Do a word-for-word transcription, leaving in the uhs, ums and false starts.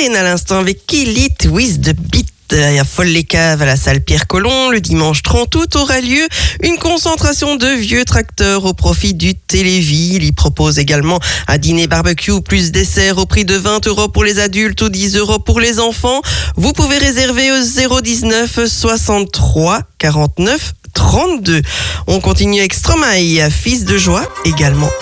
Lorraine à l'instant avec Kelly Twist de Beat. À Folle-les-Caves à la salle Pierre-Colomb, le dimanche trente août aura lieu une concentration de vieux tracteurs au profit du Téléville. Il propose également un dîner barbecue plus dessert au prix de vingt euros pour les adultes ou dix euros pour les enfants. Vous pouvez réserver au zéro dix-neuf soixante-trois quarante-neuf trente-deux. On continue avec Stromae, Fils de joie, également